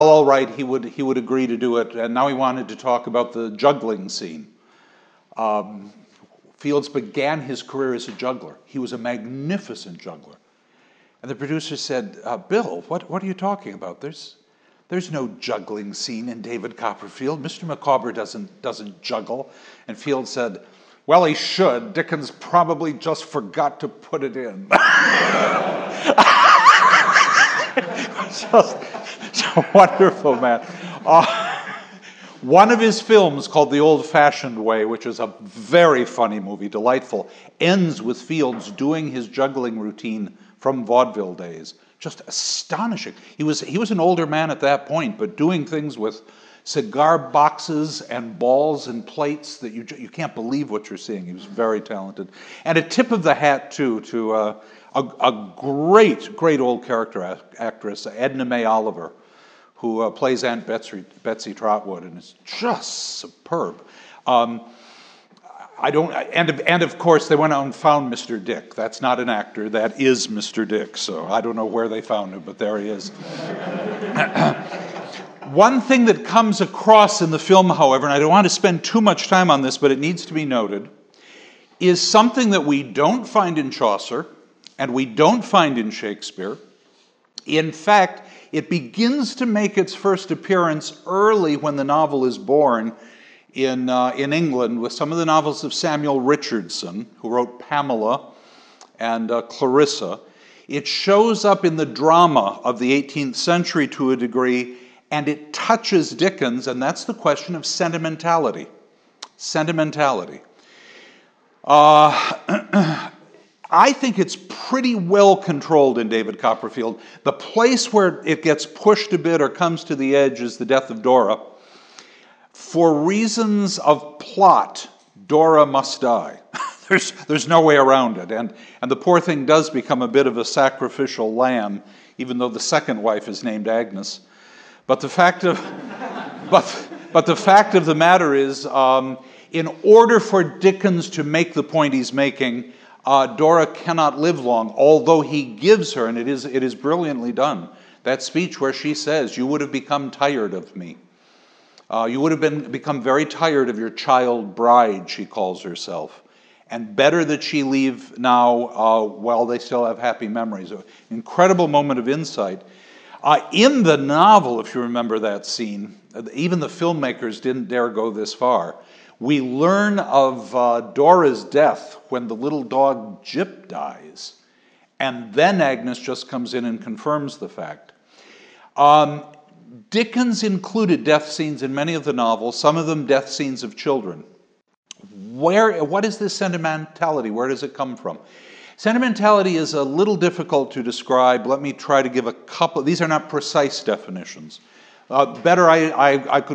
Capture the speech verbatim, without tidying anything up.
all right, he would, he would agree to do it, and now he wanted to talk about the juggling scene. Um, Fields began his career as a juggler. He was a magnificent juggler. And the producer said, uh, Bill, what, what are you talking about? There's, there's no juggling scene in David Copperfield. Mister Micawber doesn't, doesn't juggle. And Fields said, well, he should. Dickens probably just forgot to put it in. just, so wonderful, man. Uh, One of his films, called The Old-Fashioned Way, which is a very funny movie, delightful, ends with Fields doing his juggling routine from vaudeville days. Just astonishing. He was, he was an older man at that point, but doing things with cigar boxes and balls and plates that you, you can't believe what you're seeing. He was very talented. And a tip of the hat, too, to uh, a, a great, great old character act- actress, Edna May Oliver, who uh, plays Aunt Betsy, Betsy Trotwood, and is just superb. Um, I don't, and and of course they went out and found Mister Dick. That's not an actor, that is Mister Dick. So I don't know where they found him, but there he is. One thing that comes across in the film, however, and I don't want to spend too much time on this, but it needs to be noted, is something that we don't find in Chaucer, and we don't find in Shakespeare. In fact, it begins to make its first appearance early when the novel is born in, uh, in England with some of the novels of Samuel Richardson, who wrote Pamela and uh, Clarissa. It shows up in the drama of the eighteenth century to a degree, and it touches Dickens, and that's the question of sentimentality. Sentimentality. Uh, I think it's pretty well controlled in David Copperfield. The place where it gets pushed a bit or comes to the edge is the death of Dora. For reasons of plot, Dora must die. there's, there's no way around it. And, and the poor thing does become a bit of a sacrificial lamb, even though the second wife is named Agnes. But the fact of, but, but the, fact of the matter is, um, in order for Dickens to make the point he's making, Uh, Dora cannot live long, although he gives her, and it is, it is brilliantly done, that speech where she says, you would have become tired of me. Uh, you would have been, become very tired of your child bride, she calls herself. And better that she leave now uh, while they still have happy memories. An incredible moment of insight. Uh, in the novel, if you remember that scene, even the filmmakers didn't dare go this far. We learn of uh, Dora's death when the little dog Jip dies. And then Agnes just comes in and confirms the fact. Um, Dickens included death scenes in many of the novels, some of them death scenes of children. Where, what is this sentimentality? Where does it come from? Sentimentality is a little difficult to describe. Let me try to give a couple. These are not precise definitions. Uh, better, I, I, I could